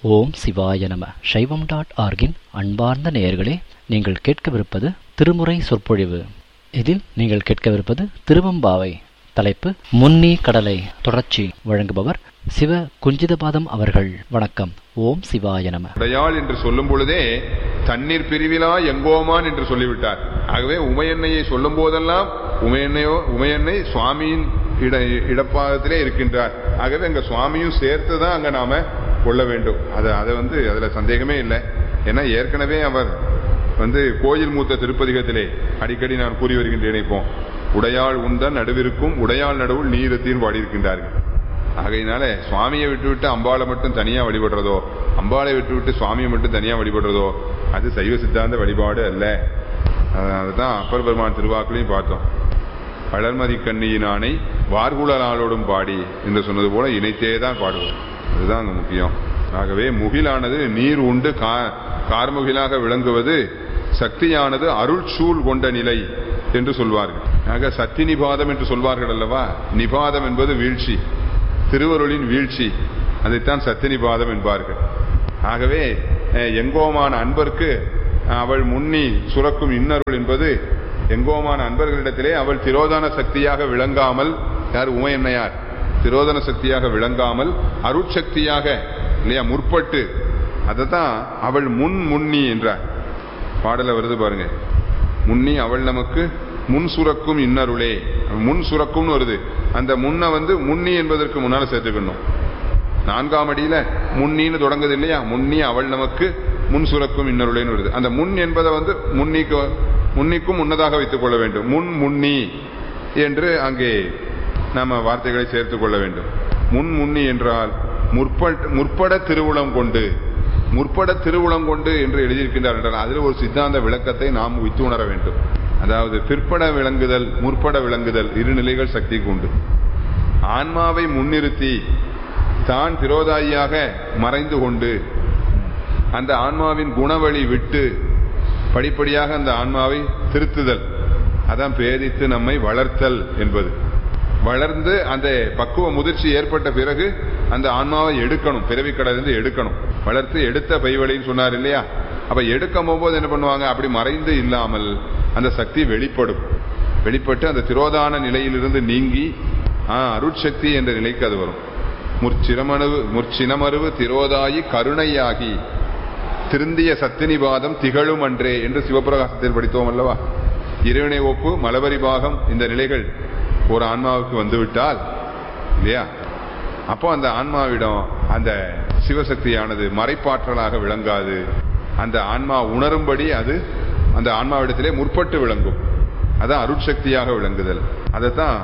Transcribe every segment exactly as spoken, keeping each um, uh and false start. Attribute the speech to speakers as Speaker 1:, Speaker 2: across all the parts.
Speaker 1: ஓம் சிவாய நம. சைவம் டாட் ஆர்கின் அன்பார்ந்த நேயர்களே, நீங்கள் கேட்கவிருப்பது திருமுறை சொற்பொழிவு. இதில் நீங்கள் கேட்கவிருப்பது திருவம்பாவை. தலைப்பு முன்னி கடலை. தொடர்ச்சி. வழங்குபவர் சிவ குஞ்சிதபாதம் அவர்கள். வணக்கம். ஓம் சிவாய நம.
Speaker 2: உடையாள் என்று சொல்லும் பொழுதே தண்ணீர் பிரிவிலா எங்கோமான் என்று சொல்லிவிட்டார். ஆகவே உமையன்னையை சொல்லும் போதெல்லாம் உமையன்னையோ உமையன்னை சுவாமியின் இட இடப்பாகத்திலே இருக்கின்றார். ஆகவே அங்க சுவாமியும் சேர்த்து தான் அங்க நாம கொள்ள வேண்டும். அது அதை வந்து அதுல சந்தேகமே இல்லை. ஏன்னா ஏற்கனவே அவர் வந்து கோயில் மூத்த திருப்பதிகத்திலே அடிக்கடி நான் கூறி வருகின்றேன். இப்போ உடையாள் உந்தன் நடுவிற்கும் உடையாள் நடுவில் நீரத்தின் பாடியிருக்கின்றார்கள். ஆகையினால சுவாமியை விட்டு விட்டு அம்பாளை மட்டும் தனியா வழிபடுறதோ, அம்பாளை விட்டு விட்டு சுவாமியை மட்டும் தனியா வழிபடுறதோ அது சைவ சித்தாந்த வழிபாடு அல்ல. அதுதான் அப்பர் பெருமான் திருவாக்குலையும் பார்த்தோம். வளர்மதி கண்ணியினானை வார்குழலாளோடும் பாடி என்று சொன்னது போல இணைத்தேதான் பாடுவோம். அதுதான் அங்க முக்கியம். ஆகவே முகிலானது நீர் உண்டு கார்முகிலாக விளங்குவது, சக்தியானது அருள் சூழ் கொண்ட நிலை என்று சொல்வார்கள். ஆக சக்தி நிபாதம் என்று சொல்வார்கள் அல்லவா. நிபாதம் என்பது வீழ்ச்சி, திருவருளின் வீழ்ச்சி. அதைத்தான் சக்தி நிபாதம் என்பார்கள். ஆகவே எங்கோமான அன்பர்க்கு அவள் முன்னி சுரக்கும் இன்னருள் என்பது, எங்கோமான அன்பர்களிடத்திலே அவள் திரோதான சக்தியாக விளங்காமல், யார் உமையன்னையார் திரோதன சக்தியாக விளங்காமல் அருட்சக்தியாக இல்லையா முற்பட்டு, அதைத்தான் அவள் முன் முன்னி என்றார். பாடல வருது பாருங்க. முன்னி அவள் நமக்கு முன் சுரக்கும் இன்னருளே. முன் சுரக்கும்னு வருது. அந்த முன்ன வந்து முன்னி என்பதற்கு முன்னால சேர்த்துக்கணும். நான்காம் அடியில முன்னின்னு தொடங்குது இல்லையா. முன்னி அவள் நமக்கு முன் சுரக்கும் இன்னருளேன்னு வருது. அந்த முன் என்பதை வந்து முன்னிக்கு முன்னிக்கும் முன்னதாக வைத்துக் கொள்ள வேண்டும். முன் முன்னி என்று அங்கே நாம வார்த்தைகளை சேர்த்துக் கொள்ள வேண்டும். முன் முன்னி என்றால் முற்பட முற்பட திருவுளம் கொண்டு, முற்பட திருவுளம் கொண்டு என்று எழுதியிருக்கின்றார் என்றால் அதில் ஒரு சித்தாந்த விளக்கத்தை நாம் வைத்து உணர வேண்டும். அதாவது பிற்பட விளங்குதல் முற்பட விளங்குதல் இரு நிலைகள் சக்திக்கு உண்டு. ஆன்மாவை முன்னிறுத்தி தான் திரோதாயியாக மறைந்து கொண்டு அந்த ஆன்மாவின் குணவழி விட்டு படிப்படியாக அந்த ஆன்மாவை திருத்துதல், அதான் பேதித்து நம்மை வளர்த்தல் என்பது. வளர்ந்து அந்த பக்குவ முதிர்ச்சி ஏற்பட்ட பிறகு அந்த ஆன்மாவை எடுக்கணும், பிறவிக்கடலிருந்து எடுக்கணும். வளர்த்து எடுத்த பைவழின்னு சொன்னார் இல்லையா. அப்ப எடுக்கும் போது என்ன பண்ணுவாங்க, அப்படி மறைந்து இல்லாமல் அந்த சக்தி வெளிப்படும். வெளிப்பட்டு அந்த திரோதான நிலையிலிருந்து நீங்கி அருட்சக்தி என்ற நிலைக்கு அது வரும். முற்சிரமணவு முற்சினமருவு திரோதாயி கருணையாகி திருந்திய சத்தினிபாதம் திகழும் அன்றே என்று சிவபிரகாசத்தில் படித்தோம் அல்லவா. இறைவனை ஒப்பு மலபரி பாகம் இந்த நிலைகள் ஒரு ஆன்மாவுக்கு வந்துவிட்டால் இல்லையா, அப்போ அந்த ஆன்மாவிடம் அந்த சிவசக்தியானது மறைப்பாற்றலாக விளங்காது. அந்த ஆன்மா உணரும்படி அது அந்த ஆன்மாவிடத்திலே முற்பட்டு விளங்கும். அதான் அருட்சக்தியாக விளங்குதல். அதைத்தான்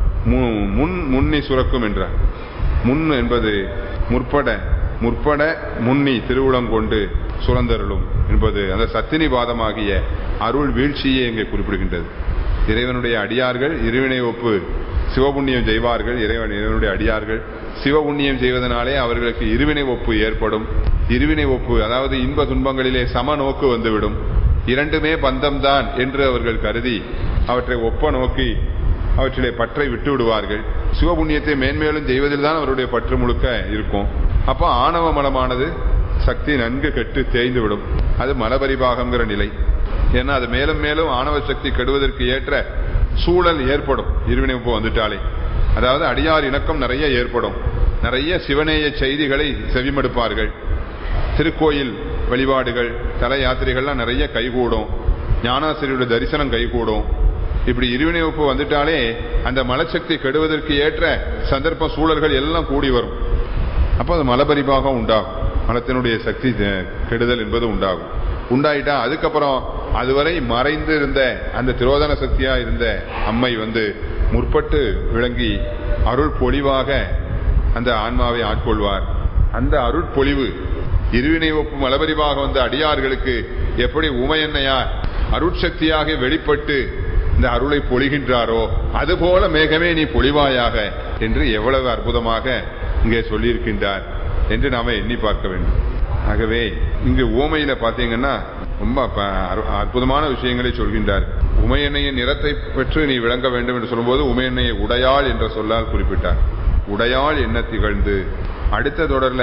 Speaker 2: முன் முன்னி சுரக்கும் என்றார். முன் என்பது முற்பட முற்பட முன்னி திருவுளம் கொண்டு சுரந்தருளும் என்பது அந்த சத்தினிபாதமாகிய அருள் வீழ்ச்சியே இங்கே குறிப்பிடுகின்றது. இறைவனுடைய அடியார்கள் இறைவனை ஒப்பு சிவபுண்ணியம் செய்வார்கள். இறைவன் இறைவனுடைய அடியார்கள் சிவபுண்ணியம் செய்வதனாலே அவர்களுக்கு இருவினை ஒப்பு ஏற்படும். இருவினை ஒப்பு அதாவது இன்ப துன்பங்களிலே சம நோக்கு வந்துவிடும். இரண்டுமே பந்தம்தான் என்று அவர்கள் கருதி அவற்றை ஒப்ப நோக்கி அவற்றிலே பற்றை விட்டு விடுவார்கள். சிவபுண்ணியத்தை மேன்மேலும் செய்வதில் தான் அவருடைய பற்று முழுக்க இருக்கும். அப்போ ஆணவ மலமானது சக்தி நன்கு கெட்டு தேய்ந்து விடும். அது மலபரிபாகம்ங்கிற நிலை. ஏன்னா அது மேலும் மேலும் ஆணவ சக்தி கெடுவதற்கு ஏற்ற சூழல் ஏற்படும் இருவினை ஒப்பு வந்துட்டாலே. அதாவது அடியார் இணக்கம் நிறைய ஏற்படும். நிறைய சிவநேய செய்திகளை செவிமடுப்பார்கள். திருக்கோயில் வழிபாடுகள் தல யாத்திரைகள்லாம் நிறைய கைகூடும். ஞானாசிரியருடைய தரிசனம் கைகூடும். இப்படி இருவினை ஒப்பு வந்துட்டாலே அந்த மலசக்தி கெடுவதற்கு ஏற்ற சந்தர்ப்ப சூழல்கள் எல்லாம் கூடி வரும். அப்போ அது மலபரிபாகம் உண்டாகும். மலத்தினுடைய சக்தி கெடுதல் என்பது உண்டாகும். உண்டாயிட்டா அதுக்கப்புறம் அதுவரை மறைந்து இருந்த அந்த திரோதன சக்தியா இருந்த அம்மை வந்து முற்பட்டு விளங்கி அருள் பொலிவாக அந்த ஆன்மாவை ஆட்கொள்வார். அந்த அருட்பொலிவு இருவினை ஒப்பு மலபரிவாக வந்த அடியார்களுக்கு எப்படி உமையன்னையார் அருட்சக்தியாக வெளிப்பட்டு இந்த அருளை பொழிகின்றாரோ அதுபோல மேகமே நீ பொழிவாயாக என்று எவ்வளவு அற்புதமாக இங்கே சொல்லியிருக்கின்றார் என்று நாம எண்ணி பார்க்க வேண்டும். ஆகவே இங்கு உவமையில பாத்தீங்கன்னா ரொம்ப அற்புதமான விஷயங்களை சொல்கின்றார். உமையன்னையின் நிறத்தை பெற்று நீ விளங்க வேண்டும் என்று சொல்லும்போது உமையன்னையை உடையாள் என்ற சொல்லால் குறிப்பிட்டார். உடையாள் என்ன திகழ்ந்து அடுத்த தொடர்ல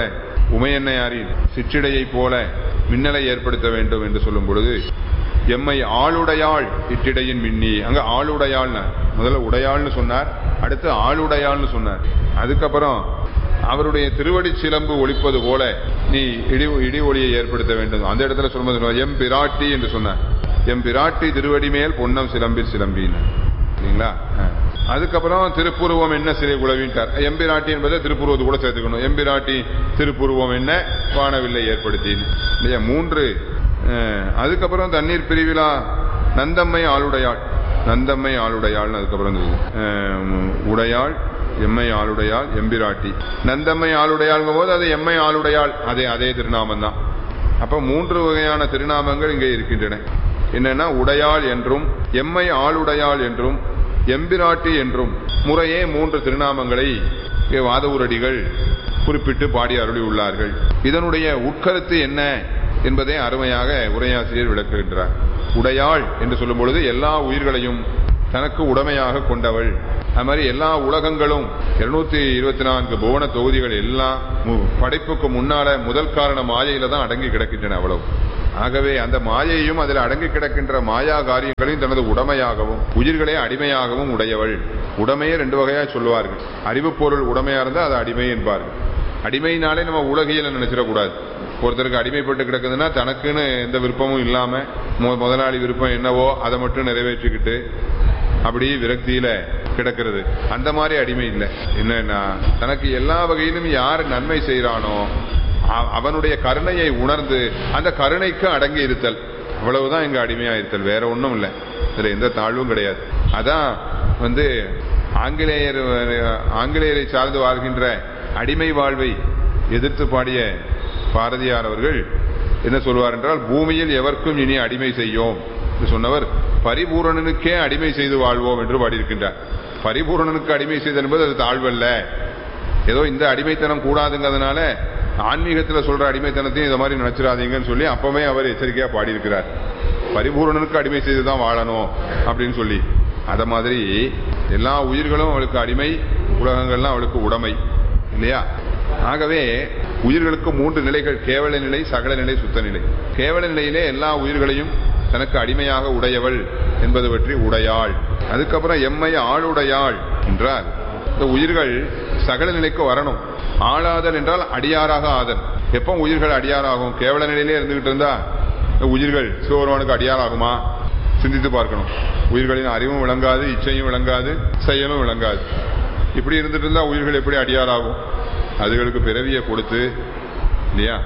Speaker 2: உமையன்னையாரின் சிற்றிடையை போல மின்னலை ஏற்படுத்த வேண்டும் என்று சொல்லும் பொழுது எம்மை ஆளுடையாள் இட்டிடையின் மின்னி, அங்க ஆளுடையாள் முதல்ல உடையாள்னு சொன்னார், அடுத்து ஆளுடையாள்னு சொன்னார். அதுக்கப்புறம் அவருடைய திருவடி சிலம்பு ஒலிப்பது போல நீ இடி இடி ஒளியை ஏற்படுத்த வேண்டும். அந்த இடத்துல சொல்லும்போது எம் பிராட்டி என்று சொன்னார். எம் பிராட்டி திருவடி மேல் பொன்னம் சிலம்பில் சிலம்பின்னு இல்லைங்களா. அதுக்கப்புறம் திருப்புருவம் என்ன சிறை குலவின்ட்டார். எம்பிராட்டி என்பதை திருப்புருவது கூட சேர்த்துக்கணும். எம்பிராட்டி திருப்புருவம் என்ன வானவில்லை ஏற்படுத்தின்னு இல்லையா மூன்று. அதுக்கப்புறம் தண்ணீர் பிரிவிழா நந்தம்மை ஆளுடையாள், நந்தம்மை ஆளுடையாள். அதுக்கப்புறம் உடையாள் எம்மை ஆளுடையாள் எம்பிராட்டி. நந்தம்மை ஆளுடையாள்ங்கும் போது அது எம்மை ஆளுடையாள், அதே அதே திருநாமம் தான். அப்ப மூன்று வகையான திருநாமங்கள் இங்கே இருக்கின்றன. என்னன்னா உடையாள் என்றும் எம்மை ஆளுடையாள் என்றும் எம்பிராட்டி என்றும் முறையே மூன்று திருநாமங்களை வாதவூரடிகள் குறிப்பிட்டு பாடி அருளி உள்ளார்கள். இதனுடைய உட்கருத்து என்ன என்பதை அருமையாக உரையாசிரியர் விளக்குகின்றார். உடையாள் என்று சொல்லும் பொழுது எல்லா உயிர்களையும் தனக்கு உடமையாக கொண்டவள். அது மாதிரி எல்லா உலகங்களும் இருநூத்தி இருபத்தி நான்கு புவன தொகுதிகள் எல்லாம் படைப்புக்கு முன்னால முதல் காரண மாயையில தான் அடங்கி கிடக்கின்றன அவ்வளவு. ஆகவே அந்த மாயையும் அதில் அடங்கி கிடக்கின்ற மாயா காரியங்களையும் தனது உடமையாகவும் உயிர்களே அடிமையாகவும் உடையவள். உடமையே ரெண்டு வகையா சொல்லுவார்கள். அறிவு பொருள் உடமையா இருந்தா அது அடிமை என்பார்கள். அடிமையினாலே நம்ம உலகியல நினைச்சிடக்கூடாது. ஒருத்தருக்கு அடிமைப்பட்டு கிடக்குதுன்னா தனக்குன்னு எந்த விருப்பமும் இல்லாம முதலாளி விருப்பம் என்னவோ அதை மட்டும் நிறைவேற்றிக்கிட்டு அப்படி விரக்தியில கிடக்கிறது. அந்த மாதிரி அடிமை இல்லை. என்னன்னா தனக்கு எல்லா வகையிலும் யார் நன்மை செய்யறானோ அவனுடைய கருணையை உணர்ந்து அந்த கருணைக்கு அடங்கி இருத்தல், அவ்வளவுதான் இங்க அடிமையா இருத்தல், வேற ஒன்றும் இல்லை. இதுல எந்த தாழ்வும் கிடையாது. அதான் வந்து ஆங்கிலேயர் ஆங்கிலேயரை சார்ந்து வாழ்கின்ற அடிமை வாழ்வை எதிர்த்து பாடிய பாரதியார் அவர்கள் என்ன சொல்வார் என்றால், பூமியில் எவருக்கும் இனி அடிமை செய்யோம் என்று சொன்னவர் பரிபூரணனுக்கே அடிமை செய்து வாழ்வோம் என்று பாடியிருக்கின்றார். பரிபூரணனுக்கு அடிமை செய்தல் என்பது அது தாழ்வல்ல. ஏதோ இந்த அடிமைத்தனம் கூடாதுங்கிறதுனால ஆன்மீகத்துல சொல்ற அடிமைத்தனத்தையும் இதை மாதிரி நினைச்சிடாதீங்கன்னு சொல்லி அப்பவே அவர் எச்சரிக்கையா பாடியிருக்கிறார். பரிபூரணனுக்கு அடிமை செய்துதான் வாழணும் அப்படின்னு சொல்லி. அத மாதிரி எல்லா உயிர்களும் அவளுக்கு அடிமை, உலகங்கள்லாம் அவளுக்கு உடைமை இல்லையா. ஆகவே உயிர்களுக்கு மூன்று நிலைகள், கேவல நிலை, சகல நிலை, சுத்த நிலை. கேவல நிலையிலே எல்லா உயிர்களையும் தனக்கு அடிமையாக உடையவள் என்பது பற்றி உடையாள். அதுக்கப்புறம் எம்மை ஆளுடையாள் என்றால் இந்த உயிர்கள் சகல நிலைக்கு வரணும். ஆளாதல் என்றால் அடியாராக ஆதல். எப்ப உயிர்கள் அடியாராகும்? கேவல நிலையிலே இருந்துகிட்டு இருந்தா உயிர்கள் சிவபெருமானுக்கு அடியாராகுமா? சிந்தித்து பார்க்கணும். உயிர்களின் அறிவும் விளங்காது, இச்சையும் விளங்காது, செயலும் விளங்காது. இப்படி இருந்துட்டு இருந்தா உயிர்கள் எப்படி அடியாராகும்? அதுகளுக்கு பிறவியை கொடுத்து இல்லையா,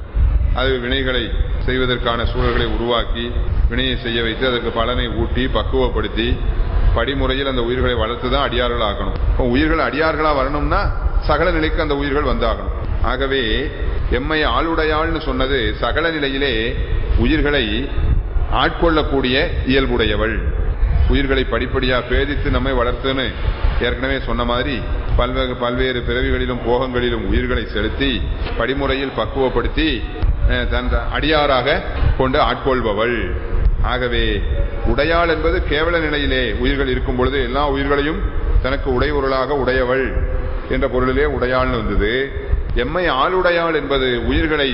Speaker 2: அது வினைகளை செய்வதற்கான சூழல்களை உருவாக்கி வினையை செய்ய வைத்து அதற்கு பலனை ஊட்டி பக்குவப்படுத்தி படிமுறையில் அந்த உயிர்களை வளர்த்துதான் அடியார்கள் ஆகணும். உயிர்கள் அடியார்களா வரணும்னா சகல நிலைக்கு அந்த உயிர்கள் வந்தாகணும். ஆகவே எம்மை ஆளுடையாள்னு சொன்னது சகல நிலையிலே உயிர்களை ஆட்கொள்ளக்கூடிய இயல்புடையவள். உயிர்களை படிப்படியா பேதித்து நம்மை வளர்த்துன்னு ஏற்கனவே சொன்ன மாதிரி பல்வேறு பல்வேறு பிறவிகளிலும் போகங்களிலும் உயிர்களை செலுத்தி படிமுறையில் பக்குவப்படுத்தி தன் அடியாராக கொண்டு ஆட்கொள்பவள். ஆகவே உடையாள் என்பது கேவல நிலையிலே உயிர்கள் இருக்கும் பொழுது எல்லா உயிர்களையும் தனக்கு உடையவர்களாக உடையவள் என்ற பொருளிலே உடையாள்னு வந்தது. எம்மை ஆளுடையாள் என்பது உயிர்களை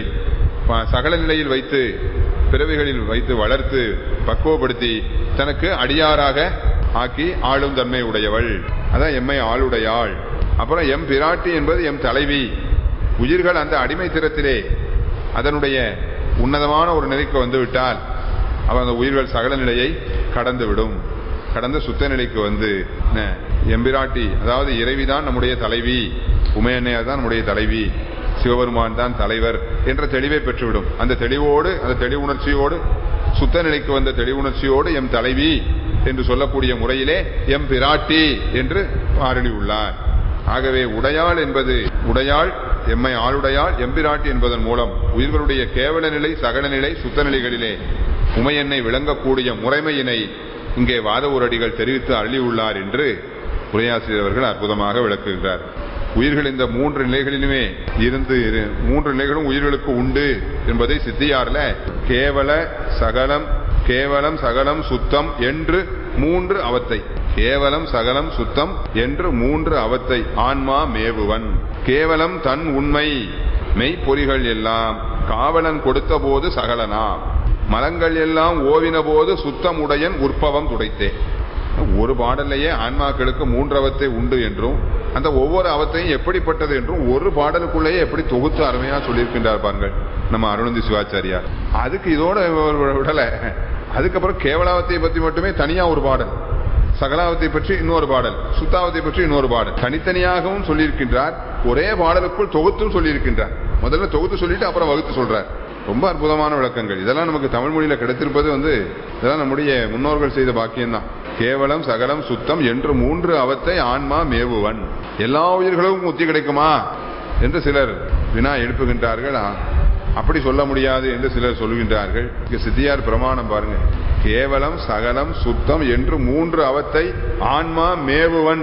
Speaker 2: சகல நிலையில் வைத்து பிறவிகளில் வைத்து வளர்த்து பக்குவப்படுத்தி தனக்கு அடியாராக ஆக்கி ஆளும் தன்மை உடையவள். அதான் எம்மை ஆளுடையாள். அப்புறம் எம் பிராட்டி என்பது எம் தலைவி. உயிர்கள் அந்த அடிமை திறத்திலே அதனுடைய உன்னதமான ஒரு நிலைக்கு வந்து விட்டால் அவன் அந்த உயிர்கள் சகல நிலையை கடந்து விடும். கடந்து சுத்த நிலைக்கு வந்து எம்பிராட்டி, அதாவது இறைவிதான் நம்முடைய தலைவி, உமையன்னையார் தான் நம்முடைய தலைவி, சிவபெருமான் தான் தலைவர் என்ற தெளிவை பெற்றுவிடும். அந்த தெளிவோடு, அந்த தெளிவுணர்ச்சியோடு, சுத்த நிலைக்கு வந்த தெளிவுணர்ச்சியோடு எம் தலைவி என்று சொல்லக்கூடிய முறையிலே எம் பிராட்டி என்று பாரடி உள்ளார். ஆகவே உடையாள் என்பது உடையாள், எம்மை ஆளுடையாள், எம்பிராட்டி என்பதன் மூலம் உயிர்களுடைய கேவல நிலை, சகல நிலை, சுத்த நிலைகளிலே உமையெண்ணை விளங்கக்கூடிய முறைமையினை இங்கே வாதவூரடிகள் தெரிவித்து அள்ளியுள்ளார் என்று உரையாசிரியர் அவர்கள் அற்புதமாக விளக்குகின்றார். உயிர்கள் இந்த மூன்று நிலைகளிலுமே இருந்து மூன்று நிலைகளும் உயிர்களுக்கு உண்டு என்பதை சித்தியார்ல கேவல சகலம் கேவலம் சகலம் சுத்தம் என்று மூன்று அவத்தை, கேவலம் சகலம் சுத்தம் என்று மூன்று அவத்தை ஆன்மா மேவுவன். கேவலம் தன் உண்மை மெய்ப்பொறிகள் எல்லாம் காவலன் கொடுத்த போது சகலனாம், மலங்கள் எல்லாம் ஓவின போது சுத்தம் உடையன் உற்பவம் துடைத்தே. ஒரு பாடல்லையே ஆன்மாக்களுக்கு மூன்று அவத்தை உண்டு என்றும் அந்த ஒவ்வொரு அவத்தையும் எப்படிப்பட்டது என்றும் ஒரு பாடலுக்குள்ளேயே எப்படி தொகுத்து அருமையா சொல்லியிருக்கின்றார் பாருங்கள் நம்ம அருணந்தி சிவாச்சாரியார். அதுக்கு இதோட விடல. அதுக்கப்புறம் கேவலாவத்தை பத்தி மட்டுமே தனியா ஒரு பாடல், சகலாவத்தை பற்றி இன்னொரு பாடல், சுத்தாவத்தை பற்றி இன்னொரு பாடல், தனித்தனியாகவும் சொல்லியிருக்கின்றார். ஒரே பாடலுக்குள் தொகுத்தும் சொல்லியிருக்கின்றார். முதல்ல தொகுத்து சொல்லிட்டு அப்புறம் வகுத்து சொல்றார். ரொம்ப அற்புதமான விளக்கங்கள். இதெல்லாம் நமக்கு தமிழ் மொழியில கிடைத்திருப்பது வந்து இதெல்லாம் நம்முடைய முன்னோர்கள் செய்த பாக்கியம்தான். கேவலம் சகலம் சுத்தம் என்று மூன்று அவத்தை ஆன்மா மேவுவன். எல்லா உயிர்களும் முத்தி கிடைக்குமா என்று சிலர் வினா எழுப்புகின்றார்கள். அப்படி சொல்ல முடியாது என்று சிலர் சொல்கின்றார்கள். சித்தியார் பிரமாணம் பாருங்க. கேவலம் சகலம் சுத்தம் என்று மூன்று அவத்தை ஆன்மா மேவுவன்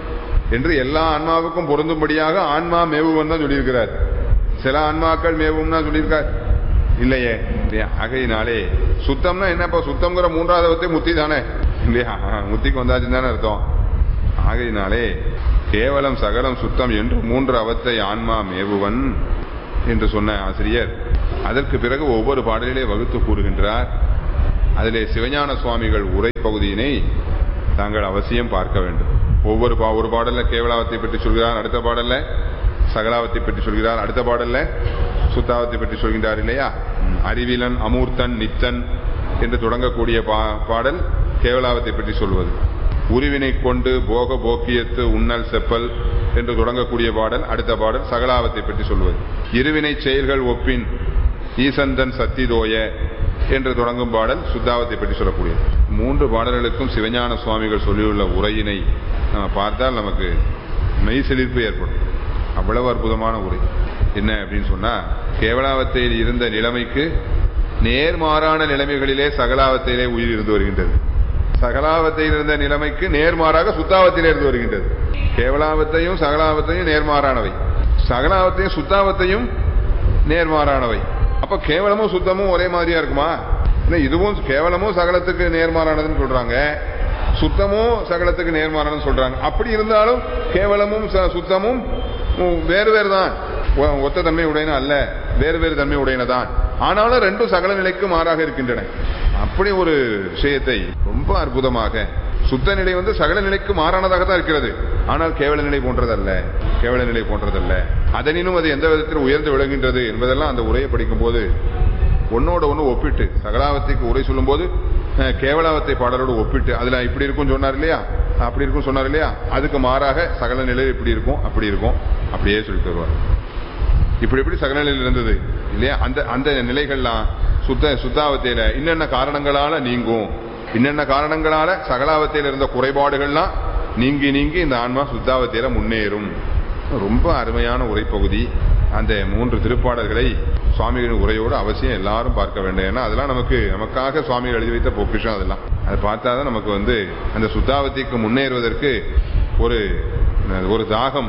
Speaker 2: என்று எல்லா ஆன்மாவுக்கும் பொருந்தும்படியாக ஆன்மா மேவுவன் தான் சொல்லியிருக்கிறார். சில ஆன்மாக்கள் மேவும் தான் சொல்லியிருக்கார் இல்லையே. ஆகையினாலே சுத்தம்னா என்னப்பா, சுத்தம்ங்கிற மூன்றாவது அவத்தை முத்தி தானே இல்லையா, முத்திக்கு வந்தாச்சுன்னு தானே அர்த்தம். ஆகையினாலே கேவலம் சகலம் சுத்தம் என்று மூன்று அவத்தை ஆன்மா மேவுவன் என்று சொன்ன ஆசிரியர் அதற்கு பிறகு ஒவ்வொரு பாடலிலே வகுத்து கூறுகின்றார். அதிலே சிவஞான சுவாமிகள் உரை பகுதியினை தாங்கள் அவசியம் பார்க்க வேண்டும். ஒவ்வொரு பா ஒரு பாடல்ல கேவலாவத்தை பற்றி சொல்கிறார், அடுத்த பாடல்ல சகலாவத்தை பற்றி சொல்கிறார், அடுத்த பாடல்ல சுத்தாவத்தை பற்றி சொல்கின்றார் இல்லையா. அறிவிலன் அமூர்த்தன் நித்தன் என்று தொடங்கக்கூடிய பாடல் கேவலாவத்தை பற்றி சொல்வது. உருவினை கொண்டு போக போக்கியத்து உன்னல் செப்பல் என்று தொடங்கக்கூடிய பாடல் அடுத்த பாடல் சகலாவத்தை பற்றி சொல்வது. இருவினை செயல்கள் ஒப்பின் ஈசந்தன் சத்திதோய என்று தொடங்கும் பாடல் சுத்தாவத்தை பற்றி சொல்லக்கூடியது. மூன்று பாடல்களுக்கும் சிவஞான சுவாமிகள் சொல்லியுள்ள உரையினை பார்த்தால் நமக்கு மெய் செழிப்பு ஏற்படும். அவ்வளவு அற்புதமான உரை. என்ன அப்படின்னு சொன்னா, கேவலாவத்தையில் இருந்த நிலைமைக்கு நேர்மாறான நிலைமைகளிலே சகலாவத்தையிலே உயிர் இருந்து வருகின்றது. சகலாவத்தையில் இருந்த நிலைமைக்கு நேர்மாறாக சுத்தாவத்திலே இருந்து வருகின்றது. கேவலாவத்தையும் சகலாவத்தையும் நேர்மாறானவை, சகலாவத்தையும் சுத்தாவத்தையும் நேர்மாறானவை. அப்ப கேவலமும் சுத்தமும் ஒரே மாதிரியா இருக்குமா? இதுவும் கேவலமும் சகலத்துக்கு நேர்மாறானதுன்னு சொல்றாங்க, சுத்தமும் சகலத்துக்கு நேர்மாறானதுன்னு சொல்றாங்க. அப்படி இருந்தாலும் கேவலமும் சுத்தமும் வேறு வேறு தான், ஒத்த தன்மை உடையன அல்ல, வேறு வேறு தன்மை உடையனதான். ஆனாலும் ரெண்டும் சகல நிலைக்கு மாறாக இருக்கின்றன. அப்படி ஒரு விஷயத்தை ரொம்ப அற்புதமாக, சுத்த நிலை வந்து சகல நிலைக்கு மாறானதாக தான் இருக்கிறது, ஆனால் கேவல நிலை போன்றதல்ல, கேவல நிலை போன்றதல்ல. அதனினும் அது எந்த விதத்தில் உயர்ந்து விளங்குகின்றது என்பதெல்லாம் அந்த உரையை படிக்கும் போது ஒன்னோட ஒண்ணு ஒப்பிட்டு, சகலாவத்தைக்கு உரை சொல்லும் போது கேவலாவத்தை பாடலோடு ஒப்பிட்டு, அதுல இப்படி இருக்கும் சொன்னார் இல்லையா, அப்படி இருக்கும் சொன்னார் இல்லையா, அதுக்கு மாறாக சகல நிலை இப்படி இருக்கும் அப்படி இருக்கும் அப்படியே சொல்லிட்டு வருவார். இப்படி எப்படி சகல நிலையில் இருந்தது இல்லையா, அந்த அந்த நிலைகள்லாம் சுத்த சுத்தாவத்தையில இன்னென்ன காரணங்களால நீங்கும், இன்னென்ன காரணங்களால சகலாவத்தையில் இருந்த குறைபாடுகள்லாம் நீங்கி நீங்கி இந்த ஆன்மா சுத்தாவத்தையில முன்னேறும். ரொம்ப அருமையான உரைப்பகுதி. அந்த மூன்று திருப்பாடல்களை சுவாமிகளின் உரையோடு அவசியம் எல்லாரும் பார்க்க வேண்டும். ஏன்னா அதெல்லாம் நமக்கு நமக்காக சுவாமிகள் எழுதி வைத்த பொக்கிஷம். அதெல்லாம் அதை பார்த்தாதான் நமக்கு வந்து அந்த சுத்தாவத்திக்கு முன்னேறுவதற்கு ஒரு ஒரு தாகம்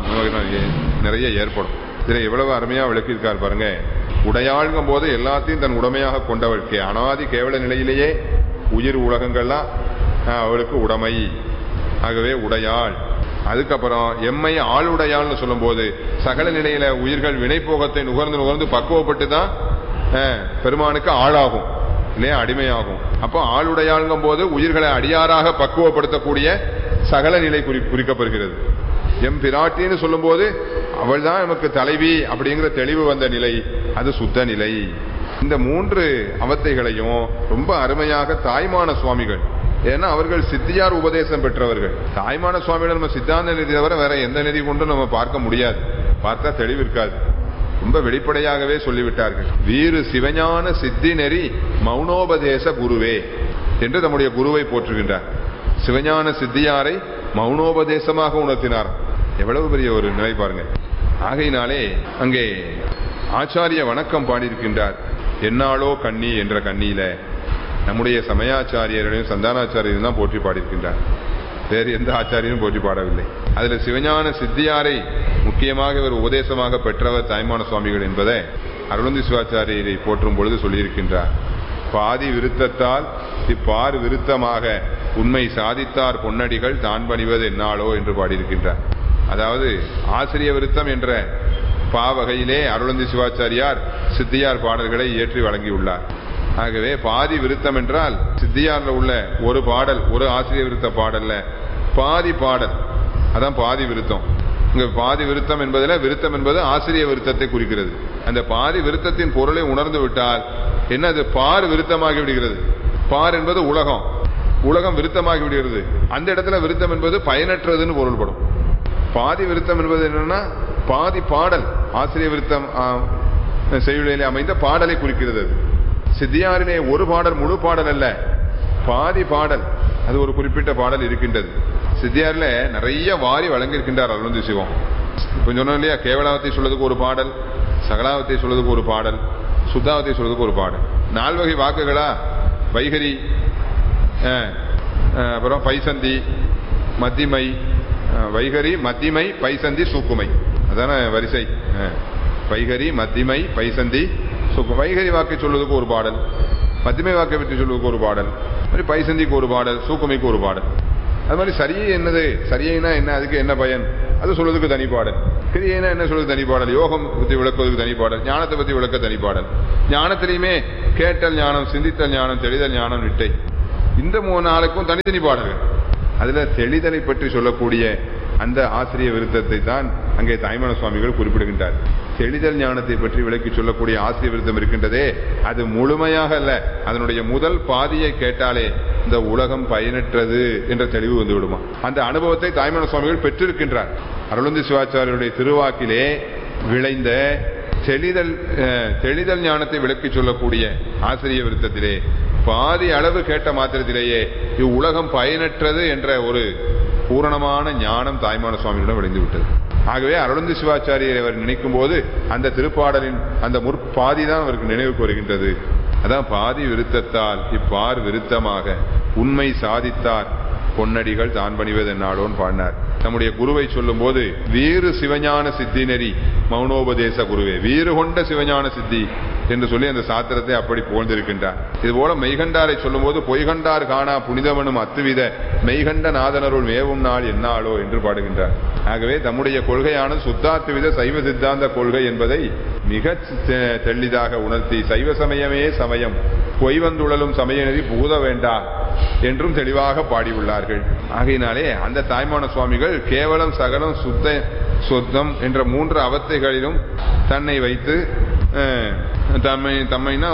Speaker 2: நிறைய ஏற்படும். இதுல எவ்வளவு அருமையா விளக்கியிருக்கார் பாருங்க. உடையாள்ங்கும் போது எல்லாத்தையும் தன் உடமையாக கொண்டவளுக்கு அனாதி கேவல நிலையிலேயே உயிர் உலகங்கள்லாம் அவளுக்கு உடைமை, ஆகவே உடையாள். அதுக்கப்புறம் எம்மை ஆளுடையாள்னு சொல்லும் போது சகல நிலையில உயிர்கள் வினைப்போகத்தை நுகர்ந்து நுகர்ந்து பக்குவப்பட்டு தான் பெருமானுக்கு ஆளாகும் இல்லையா, அடிமையாகும். அப்போ ஆளுடையாள்ங்கும் போது உயிர்களை அடியாராக பக்குவப்படுத்தக்கூடிய சகல நிலை குறி குறிக்கப்படுகிறது. எம் பிராட்டின்னு சொல்லும் போது அவள் தான் நமக்கு தலைவி அப்படிங்கிற தெளிவு வந்த நிலை, அது சுத்த நிலை. இந்த மூன்று அவத்தைகளையும் ரொம்ப அருமையாக தாய்மான சுவாமிகள், ஏன்னா அவர்கள் சித்தியார் உபதேசம் பெற்றவர்கள். தாய்மான சுவாமிகள் நம்ம சித்தாந்த நிதி தவிர வேற எந்த நிதி கொண்டும் நம்ம பார்க்க முடியாது, பார்த்தா தெளிவு இருக்காது. ரொம்ப வெளிப்படையாகவே சொல்லிவிட்டார்கள். வீறு சிவஞான சித்தி நெறி மௌனோபதேச குருவே என்று நம்முடைய குருவை போற்றுகின்றார். சிவஞான சித்தியாரை மௌனோபதேசமாக உணர்த்தினார். எவ்வளவு பெரிய ஒரு நிலை பாருங்க. ஆகையினாலே அங்கே ஆச்சாரிய வணக்கம் பாடியிருக்கின்றார். என்னாலோ கண்ணி என்ற கண்ணியில நம்முடைய சமயாச்சாரியர்களையும் சந்தானாச்சாரியரையும் தான் போற்றி பாடியிருக்கின்றார். வேறு எந்த ஆச்சாரியனும் போற்றி பாடவில்லை. அதுல சிவஞான சித்தியாரை முக்கியமாக இவர் உபதேசமாக பெற்றவர் தாய்மான சுவாமிகள் என்பதை அருணந்தி சிவாச்சாரியரை போற்றும் பொழுது சொல்லியிருக்கின்றார். பாதி விருத்தத்தால் இப்பார் விருத்தமாக உண்மை சாதித்தார் பொன்னடிகள் தான் பணிவது என்னாலோ என்று பாடியிருக்கின்றார். அதாவது ஆசிரிய விருத்தம் என்ற பாவகையிலே அருளந்தி சிவாச்சாரியார் சித்தியார் பாடல்களை இயற்றி வழங்கியுள்ளார். ஆகவே பாதி விருத்தம் என்றால் சித்தியார்ல உள்ள ஒரு பாடல், ஒரு ஆசிரிய விருத்த பாடல்ல பாதி பாடல், அதான் பாதி விருத்தம். இங்க பாதி விருத்தம் என்பதில் விருத்தம் என்பது ஆசிரிய விருத்தத்தை குறிக்கிறது. அந்த பாதி விருத்தத்தின் பொருளை உணர்ந்து விட்டால் என்ன, அது பார் விருத்தமாகி விடுகிறது. பார் என்பது உலகம், உலகம் விருத்தமாகி விடுகிறது. அந்த இடத்துல விருத்தம் என்பது பயனற்றதுன்னு பொருள்படும். பாதி விருத்தம் என்பது என்னன்னா பாதி பாடல், ஆசிரிய விருத்தம் செய்யுளிலே அமைந்த பாடலை குறிக்கிறது. சித்தியாரிலே ஒரு பாடல் முழு பாடல் அல்ல, பாதி பாடல், அது ஒரு குறிப்பிட்ட பாடல் இருக்கின்றது. சித்தியாரில நிறைய வாரி வழங்கியிருக்கின்றார் அருளந்தி சிவம். இப்ப சொன்னோம் இல்லையா, கேவலாவத்தை சொல்றதுக்கு ஒரு பாடல், சகலாவத்தை சொல்றதுக்கு ஒரு பாடல், சுத்தாவத்தை சொல்றதுக்கு ஒரு பாடல். நால்வகை வாக்குகளா, வைகரி, அப்புறம் பைசந்தி, மத்திமை, வைகரி மத்திமை பைசந்தி சூக்குமை, அதான வரிசை. வைகரி மத்திமை பைசந்தி சூக்குமை. வைகரி வாக்கை சொல்வதற்கு ஒரு பாடல், மத்திமை வாக்கை பற்றி சொல்வதற்கு ஒரு பாடல், மாதிரி பைசந்திக்கு ஒரு பாடல், சூக்குமைக்கு ஒரு பாடல். அது மாதிரி சரியை என்னது, சரியைனா என்ன, அதுக்கு என்ன பயன், அது சொல்வதற்கு தனி பாடல். கிரியைனா என்ன சொல்வது தனி பாடல், யோகம் பற்றி விளக்குவதற்கு தனி பாடல், ஞானத்தை பற்றி விளக்க தனி பாடல். ஞானத்திலையுமே கேட்டல் ஞானம், சிந்தித்தல் ஞானம், தெளிதல் ஞானம், நிட்டை, இந்த மூணு நாளுக்கும் தனித்தனி பாடல்கள். அதுல தெளிதலை பற்றி சொல்லக்கூடிய அந்த ஆசிரிய விருத்தத்தை தான் அங்கே தாய்மான சுவாமிகள் குறிப்பிடுகின்றார். தெளிதல் ஞானத்தை பற்றி விளக்கி சொல்லக்கூடிய ஆசிரிய விருத்தம் இருக்கின்றதே, அது முழுமையாக அல்ல, அதனுடைய முதல் பாதியை கேட்டாலே இந்த உலகம் பயனற்றது என்ற தெளிவு வந்து விடுமா. அந்த அனுபவத்தை தாய்மான சுவாமிகள் பெற்றிருக்கின்றார். அருளந்தி சிவாச்சாரியருடைய திருவாக்கிலே விளைந்த தெளிதல் தெளிதல் ஞானத்தை விளக்கி சொல்லக்கூடிய ஆசிரிய விருத்தத்திலே பாதி அளவு கேட்ட மாத்திரத்திலேயே இவ்வுலகம் பயனற்றது என்ற ஒரு பூரணமான ஞானம் தாய்மான சுவாமியிடம் விளைந்து விட்டது. ஆகவே அருளந்தி சிவாச்சாரியரை அவர் நினைக்கும் போது அந்த திருப்பாடலின் அந்த முற்பாதி தான் அவருக்கு நினைவுக்கு வருகின்றது. அதான் பாதி விருத்தத்தால் இப்பார் விருத்தமாக உண்மை சாதித்தார் பொன்னடிகள் தான் பணிவதென்னாலோன்னு பாடினார். நம்முடைய குருவை சொல்லும் போது வீறு சிவஞான சித்தி நெறி மௌனோபதேச குருவே, வீறு கொண்ட சிவஞான சித்தி என்று சொல்லி அந்த சாத்திரத்தை அப்படி புகழ்ந்திருக்கின்றார். இதுபோல மெய்கண்டாரை சொல்லும் போது பொய்கண்டார் காணா புனிதவனும் அத்துவித மெய்கண்ட நாதனருள் மேவும் நாள் என்னாலோ என்று பாடுகின்றார். ஆகவே தம்முடைய கொள்கையான சுத்தாத்துவித சைவ சித்தாந்த கொள்கை என்பதை மிக தெளிதாக உணர்த்தி சைவ சமயமே சமயம் பொய் வந்துழலும் சமய நெறி புகுத வேண்டா என்றும் தெளிவாக பாடியுள்ளார்கள். ஆகையினாலே அந்த தாய்மான சுவாமிகள் கேவலம் சகலம் சுத்த சொத்தம் என்ற மூன்று அவத்தைகளிலும் தன்னை வைத்து தம்மை தம்மைனா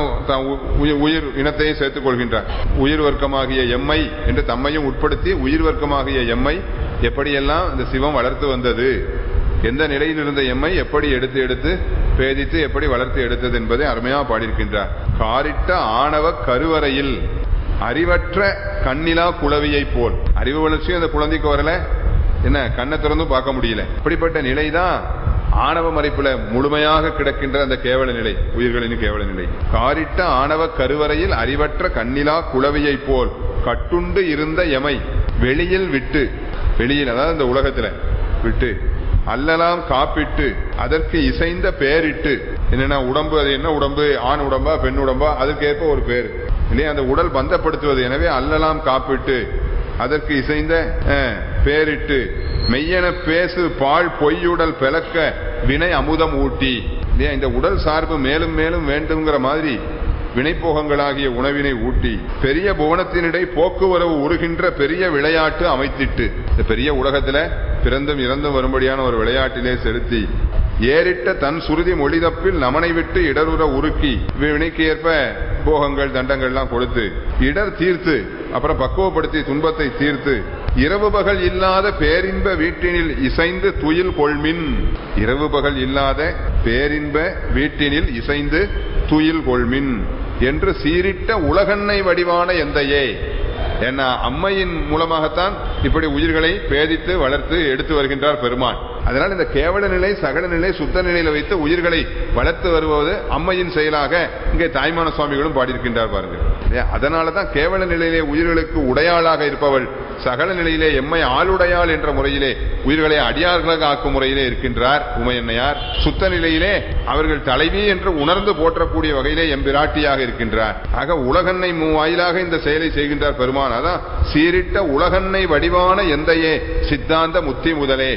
Speaker 2: உயிர் இனத்தையும் சேர்த்துக் கொள்கின்றார். உயிர் வர்க்கமாகிய எம்மை என்று தம்மையும் உட்படுத்தி உயிர் வர்க்கமாகிய எம்மை எப்படியெல்லாம் இந்த சிவம் வளர்த்து வந்தது, எந்த நிலையில் இருந்த எம்மை எப்படி எடுத்து எடுத்து பேதித்து எப்படி வளர்த்து எடுத்தது என்பதை அருமையாக பாடியிருக்கின்றார். காரிட்ட ஆணவ கருவறையில் அறிவற்ற கண்ணிலா குளவியை போல், அறிவு வளர்ச்சியும் அந்த குழந்தைக்கு வரல, என்ன கண்ணை திறந்தும் பார்க்க முடியல. இப்படிப்பட்ட நிலைதான் ஆணவ மறைப்புல முழுமையாக கிடக்கின்ற அந்த கேவல நிலை, உயிர்களின் கேவல நிலை. காரிட்ட ஆணவ கருவறையில் அறிவற்ற கண்ணிலா குளவியை போல் கட்டுண்டு இருந்த எமை வெளியில் விட்டு, வெளியில் அதாவது இந்த உலகத்துல விட்டு அல்லலாம் காப்பிட்டு அதற்கு இசைந்த பேரிட்டு, என்னன்னா உடம்பு, அது என்ன உடம்பு, ஆண் உடம்பா பெண் உடம்பா, அதற்கேற்ப ஒரு பேர் இல்லையா, அந்த உடல் பந்தப்படுத்துவது. எனவே அல்லலாம் காப்பிட்டு அதற்கு இசைந்த பேரிட்டு மெய்யென பேசு பால் பொய்யுடல் பிளக்க வினை அமுதம் ஊட்டி, இல்லையா, இந்த உடல் சார்பு மேலும் மேலும் வேண்டுங்கிற மாதிரி வினைப்போகங்களாகிய உணவினை ஊட்டி பெரிய புவனத்தினிடை போக்குவரவு உருகின்ற பெரிய விளையாட்டு அமைத்திட்டு, இந்த பெரிய உலகத்துல பிறந்தும் இறந்தும் வரும்படியான ஒரு விளையாட்டிலே செலுத்தி ஏறிட்ட தன் சுருதி மொழிதப்பில் நமனை விட்டு இடருற உருக்கி வினைக்கு ஏற்ப போகங்கள் தண்டங்கள்லாம் கொடுத்து இடர் தீர்த்து அப்புறம் பக்குவப்படுத்தி துன்பத்தை தீர்த்து இரவு பகல் இல்லாத பேரின்ப வீட்டினில் இசைந்து துயில் கொள்மின், இரவு பகல் இல்லாத பேரின்ப வீட்டினில் இசைந்து துயில் கொள்மின் என்று சீரிட்ட உலகன்னை வடிவான எந்தையே. ஏன்னா அம்மையின் மூலமாகத்தான் இப்படி உயிர்களை பேதித்து வளர்த்து எடுத்து வருகின்றார் பெருமான். அதனால் இந்த கேவல நிலை சகல நிலை சுத்த நிலையில வைத்து உயிர்களை வளர்த்து வருவது அம்மையின் செயலாக இங்கே தாய்மான சுவாமிகளும் பாடியிருக்கின்றார் பாருங்க. அதனாலதான் கேவல நிலையிலே உயிர்களுக்கு உடையாளாக இருப்பவள் சகல நிலையிலே எம்மை ஆளுடையாள் என்ற முறையிலே உயிர்களை அடியார்களாக ஆக்கும் முறையிலே இருக்கின்றார் உமையன்னையார். சுத்த நிலையிலே அவர்கள் தலைவி என்று உணர்ந்து போற்றக்கூடிய வகையிலே எம்பிராட்டியாக இருக்கின்றார். ஆக உலகன்னை வாயிலாக இந்த செயலை செய்கின்றார் பெருமான். அதான் சீரிட்ட உலகன்னை வடிவான எந்தையே சித்தாந்த முத்தி முதலே,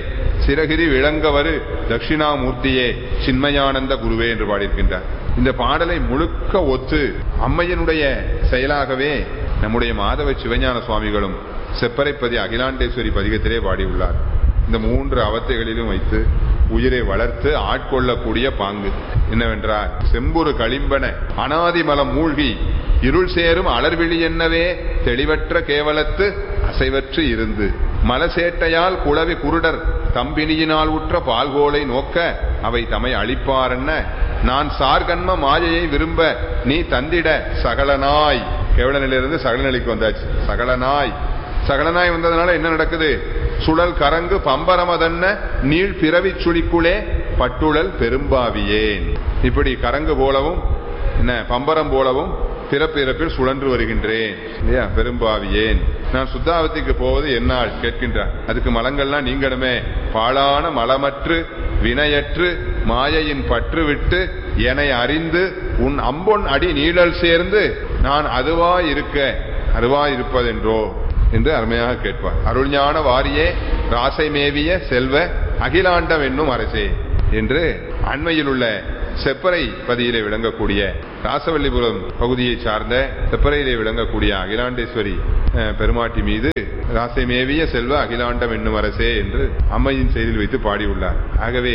Speaker 2: சிறகிரி விளங்கவரு தட்சிணாமூர்த்தியே சின்மயானந்த குருவே என்று பாடியிருக்கின்றார். இந்த பாடலை முழுக்க ஒத்து அம்மையனுடைய செயலாகவே நம்முடைய மாதவ சிவஞான சுவாமிகளும் செப்பரைப்பதி அகிலாண்டேஸ்வரி பதிகத்திலே பாடியுள்ளார். இந்த மூன்று அவத்தைகளிலும் வைத்து உயிரை வளர்த்து ஆட்கொள்ளக்கூடிய பாங்கு என்னவென்றால், செம்புரு களிம்பன அனாதிமலம் மூழ்கி இருள் சேரும் அலர்விழி என்னவே தெளிவற்ற கேவலத்து அசைவற்று இருந்து மலசேட்டையால் குளவி குருடர் தம்பினியினால் உற்ற பால்கோலை நோக்க அவை தமை அளிப்பாரென்ன நான் சார்கன்ம மாயையை விரும்ப நீ தந்திட சகலனாய். கேவலனிலிருந்து சகலநிலைக்கு வந்தாச்சு. சகலனாய் சகலனாய் வந்ததுனால என்ன நடக்குது? சுழல் கரங்கு பம்பரமதன்ன நீள் பிறவி சுழிக்குளே பட்டுழல் பெரும்பாவியேன். இப்படி கரங்கு போலவும் என்ன பம்பரம் போலவும் பிறப்பிறப்பில் சுழன்று வருகின்றேன் இல்லையா? பெரும்பாவியேன். நான் சுத்தாவத்திற்கு போவது என்னால் கேட்கின்றார். அதுக்கு மலங்கள்லாம் நீங்கணுமே. பாழான மலமற்று வினையற்று மாயையின் பற்று விட்டு என்னை அறிந்து உன் அம்பொன் அடி நீழல் சேர்ந்து நான் அதுவா இருக்க அதுவா இருப்பதென்றோ என்று அருமையாக கேட்பார். அருள்ஞான வாரியே ராசை மேவிய செல்வ அகிலாண்டம் என்னும் அரசே என்று அண்மையில் உள்ள செப்பரை பதியிலே விளங்கக்கூடிய ராசவல்லிபுரம் பகுதியை சார்ந்த செப்பரையிலே விளங்கக்கூடிய அகிலாண்டேஸ்வரி பெருமாட்டி மீது ராசை மேவிய செல்வ அகிலாண்டம் என்னும் அரசே என்று அம்மையின் செயலில் வைத்து பாடியுள்ளார். ஆகவே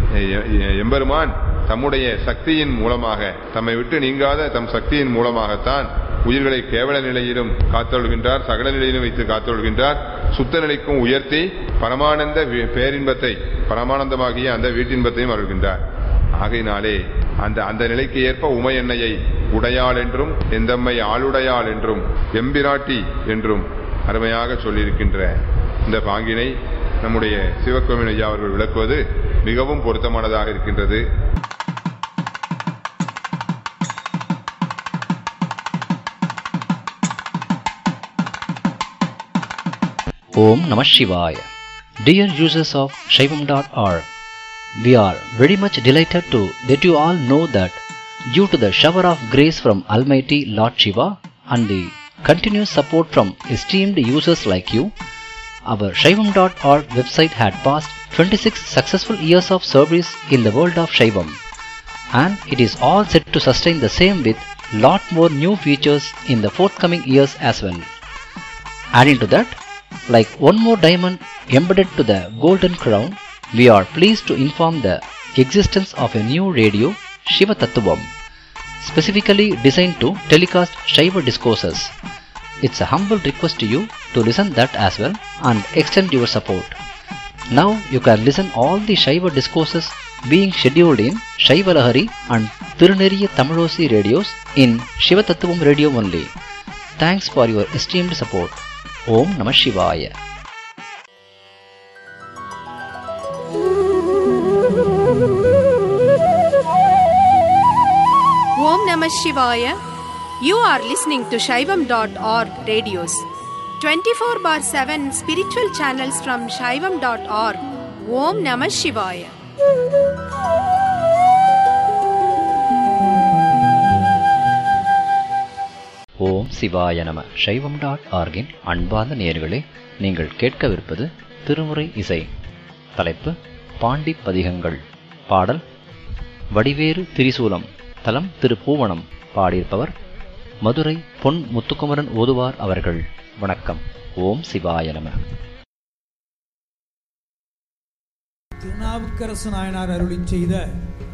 Speaker 2: எம்பெருமான் தம்முடைய சக்தியின் மூலமாக, தம்மை விட்டு நீங்காத தம் சக்தியின் மூலமாகத்தான் உயிர்களை கேவல நிலையிலும் காத்தொழுகின்றார், சகல நிலையிலும் வைத்து காத்தொழுகின்றார். சுத்த நிலைக்கும் உயர்த்தி பரமானந்த பேரின்பத்தை, பரமானந்தமாகிய அந்த வீட்டின்பத்தையும் அருள்கின்றார். ஆகையினாலே அந்த அந்த நிலைக்கு ஏற்ப உமை எண்ணெயை உடையாள் என்றும் எந்தம்மை ஆளுடையாள் என்றும் எம்பிராட்டி என்றும் அருமையாக சொல்லியிருக்கின்ற இந்த பாங்கினை நம்முடைய சிவக்கோவில் ஐயா அவர்கள் விளக்குவது மிகவும் பொருத்தமானதாக இருக்கின்றது.
Speaker 1: Om Namah Shivaya. Dear users of Shaivam dot org, we are very much delighted to let you all know that due to the shower of grace from Almighty Lord Shiva and the continuous support from esteemed users like you, our Shaivam dot org website had passed twenty-six successful years of service in the world of Shaivam, and it is all set to sustain the same with lot more new features in the forthcoming years as well. Adding to that, like one more diamond embedded to the golden crown, we are pleased to inform the existence of a new radio, Shiva Tattvam, specifically designed to telecast Shiva discourses. It's a humble request to you to listen that as well and extend your support. Now you can listen all the Shiva discourses being scheduled in Shiva Lahari and Tiruneriya Tamilosi radios in Shiva Tattvam radio only. Thanks for your esteemed support. Om Namah Shivaya.
Speaker 3: Om Namah Shivaya. You are listening to Shaivam dot org radios. twenty-four bar seven spiritual channels from Shaivam dot org. Om Namah Shivaya.
Speaker 1: ஓம் சிவாய நம. சைவம் dot ஆர்கின் அன்பார்ந்த நேயர்களே, நீங்கள் கேட்கவிருப்பது திருமுறை இசை. தலைப்பு பாண்டி பதிகங்கள். பாடல் வடிவேறு திரிசூலம். தலம் திருப்பூவனம். பாடியிருப்பவர் மதுரை பொன் முத்துக்குமரன் ஓதுவார் அவர்கள். வணக்கம். ஓம் சிவாய நம.
Speaker 4: திருநாவுக்கரசு நாயனார் அருளிச் செய்த